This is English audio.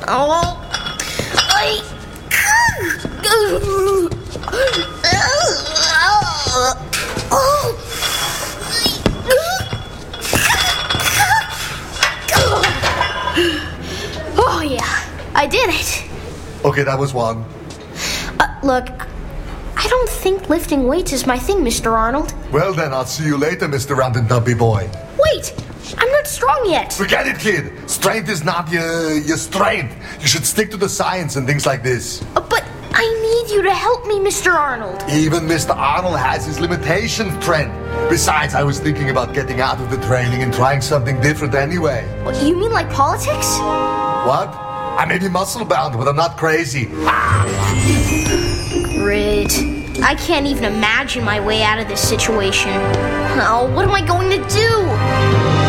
Oh, oh yeah, I did it. Okay, that was one. Look, I don't think lifting weights is my thing, Mr. Arnold. Well then, I'll see you later, Mr. Round Dumpy Boy. Wait, I'm not strong yet. Forget it, kid. Strength is not your strength. You should stick to the science and things like this. But I need you to help me, Mr. Arnold. Even Mr. Arnold has his limitations, Trent. Besides, I was thinking about getting out of the training and trying something different anyway. What, you mean like politics? What? I may be muscle-bound, but I'm not crazy. Grit. I can't even imagine my way out of this situation. Oh, what am I going to do?